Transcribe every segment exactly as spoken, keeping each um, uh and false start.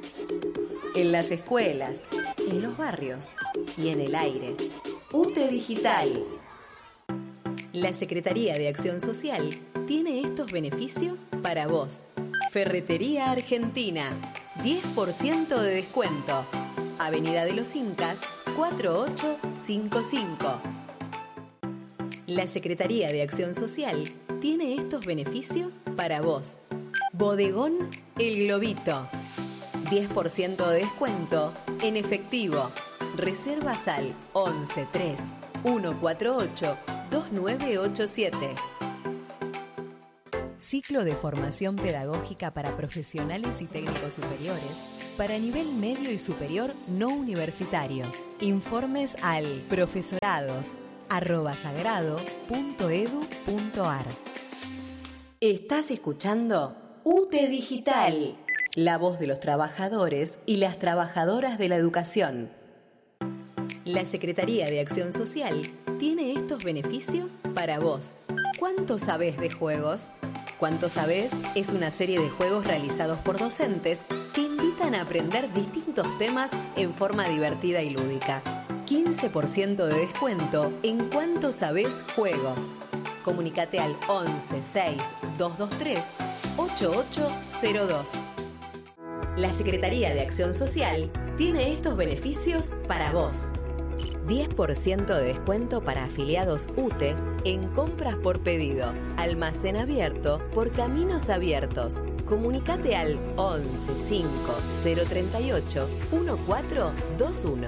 En las escuelas, en los barrios y en el aire. U T E Digital. La Secretaría de Acción Social tiene estos beneficios para vos. Ferretería Argentina, diez por ciento de descuento. Avenida de los Incas, cuatro ocho cinco cinco. La Secretaría de Acción Social tiene estos beneficios para vos. Bodegón El Globito, diez por ciento de descuento en efectivo. Reservas al once tres uno cuatro ocho dos nueve ocho siete. Ciclo de formación pedagógica para profesionales y técnicos superiores para nivel medio y superior no universitario. Informes al profesorados arroba sagrado punto edu punto ar. Estás escuchando U T E Digital, la voz de los trabajadores y las trabajadoras de la educación. La Secretaría de Acción Social tiene estos beneficios para vos. ¿Cuánto sabés de juegos? ¿Cuánto sabés? Es una serie de juegos realizados por docentes que invitan a aprender distintos temas en forma divertida y lúdica. quince por ciento de descuento en Cuánto Sabés Juegos. Comunicate al once seis dos dos tres ocho ocho cero dos. La Secretaría de Acción Social tiene estos beneficios para vos. diez por ciento de descuento para afiliados U T E en compras por pedido. Almacén abierto por Caminos Abiertos. Comunicate al once cinco cero tres ocho uno cuatro dos uno.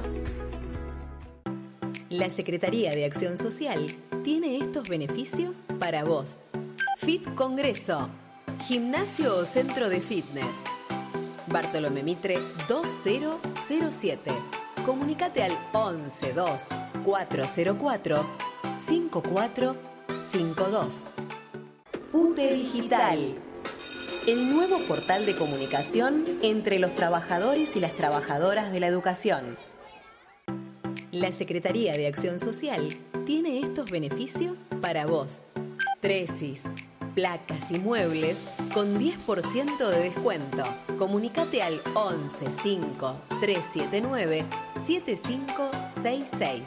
La Secretaría de Acción Social tiene estos beneficios para vos. Fit Congreso, gimnasio o centro de fitness. Bartolomé Mitre dos mil siete. Comunicate al once dos cuatro cero cuatro cinco cuatro cinco dos. U T E Digital, el nuevo portal de comunicación entre los trabajadores y las trabajadoras de la educación. La Secretaría de Acción Social tiene estos beneficios para vos. Tresis, placas y muebles con diez por ciento de descuento. Comunicate al once cinco tres siete nueve siete cinco seis seis.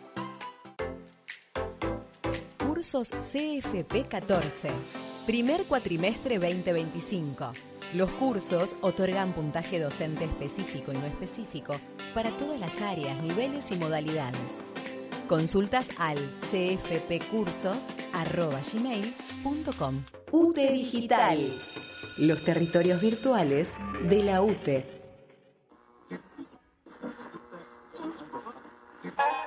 Cursos C F P catorce. Primer cuatrimestre veinte veinticinco. Los cursos otorgan puntaje docente específico y no específico para todas las áreas, niveles y modalidades. Consultas al c f p cursos arroba gmail punto com. U T E Digital, los territorios virtuales de la U T E.